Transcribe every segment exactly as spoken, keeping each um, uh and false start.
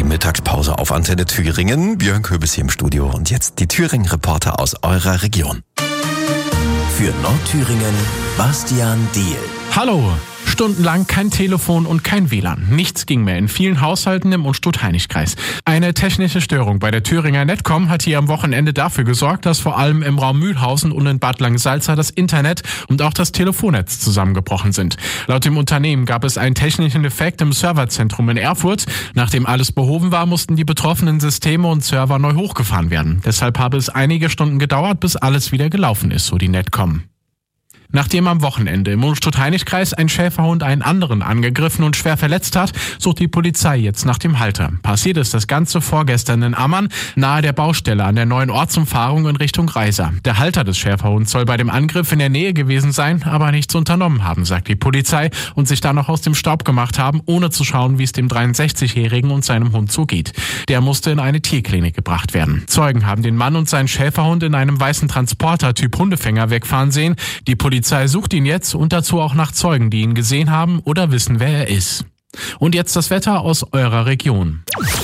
Die Mittagspause auf Antenne Thüringen. Björn Köbis hier im Studio und jetzt die Thüringen-Reporter aus eurer Region. Für Nordthüringen, Bastian Diehl. Hallo! Stundenlang kein Telefon und kein W L A N. Nichts ging mehr in vielen Haushalten im Unstrut-Heinig-Kreis. Eine technische Störung bei der Thüringer Netcom hat hier am Wochenende dafür gesorgt, dass vor allem im Raum Mühlhausen und in Bad Langensalza das Internet und auch das Telefonnetz zusammengebrochen sind. Laut dem Unternehmen gab es einen technischen Defekt im Serverzentrum in Erfurt. Nachdem alles behoben war, mussten die betroffenen Systeme und Server neu hochgefahren werden. Deshalb habe es einige Stunden gedauert, bis alles wieder gelaufen ist, so die Netcom. Nachdem am Wochenende im Unstrut-Heinig-Kreis ein Schäferhund einen anderen angegriffen und schwer verletzt hat, sucht die Polizei jetzt nach dem Halter. Passiert ist das Ganze vorgestern in Ammann, nahe der Baustelle an der neuen Ortsumfahrung in Richtung Reiser. Der Halter des Schäferhunds soll bei dem Angriff in der Nähe gewesen sein, aber nichts unternommen haben, sagt die Polizei, und sich dann noch aus dem Staub gemacht haben, ohne zu schauen, wie es dem dreiundsechzigjährigen und seinem Hund so geht. Der musste in eine Tierklinik gebracht werden. Zeugen haben den Mann und seinen Schäferhund in einem weißen Transporter Typ Hundefänger wegfahren sehen. Die Polizei Die Polizei sucht ihn jetzt und dazu auch nach Zeugen, die ihn gesehen haben oder wissen, wer er ist. Und jetzt das Wetter aus eurer Region.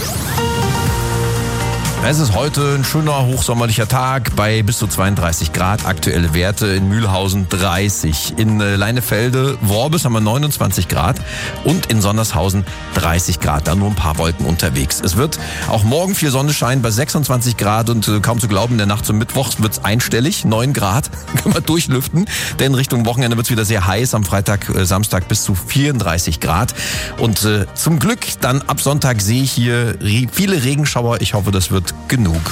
Es ist heute ein schöner hochsommerlicher Tag bei bis zu zweiunddreißig Grad. Aktuelle Werte in Mühlhausen dreißig. In Leinefelde, Worbis haben wir neunundzwanzig Grad und in Sonnershausen dreißig Grad. Da nur ein paar Wolken unterwegs. Es wird auch morgen viel Sonnenschein bei sechsundzwanzig Grad und äh, kaum zu glauben, in der Nacht zum Mittwoch wird es einstellig, neun Grad. Können wir durchlüften, denn Richtung Wochenende wird es wieder sehr heiß. Am Freitag, äh, Samstag bis zu vierunddreißig Grad. Und äh, zum Glück dann ab Sonntag sehe ich hier re- viele Regenschauer. Ich hoffe, das wird genug.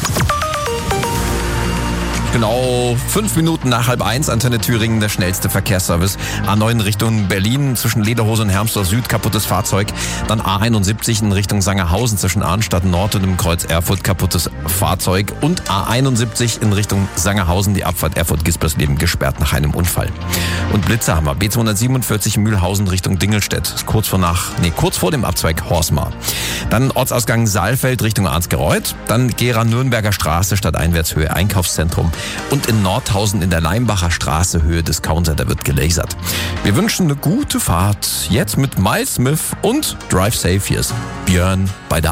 Genau fünf Minuten nach halb eins, Antenne Thüringen, der schnellste Verkehrsservice. A neun Richtung Berlin, zwischen Lederhose und Hermsdorf Süd, kaputtes Fahrzeug. Dann A einundsiebzig in Richtung Sangerhausen, zwischen Arnstadt Nord und dem Kreuz Erfurt, kaputtes Fahrzeug. Und A einundsiebzig in Richtung Sangerhausen, die Abfahrt Erfurt-Gispersleben, gesperrt nach einem Unfall. Und Blitzer haben wir. B zweihundertsiebenundvierzig Mühlhausen Richtung Dingelstedt, ist kurz vor nach, nee, kurz vor dem Abzweig Horsmar. Dann Ortsausgang Saalfeld Richtung Arnsgereuth. Dann Gera-Nürnberger Straße, Stadteinwärtshöhe Einkaufszentrum. Und in Nordhausen in der Leimbacher Straße, Höhe Discount Center, wird gelasert. Wir wünschen eine gute Fahrt. Jetzt mit Miles Smith und Drive Safe. Hier ist Björn bei der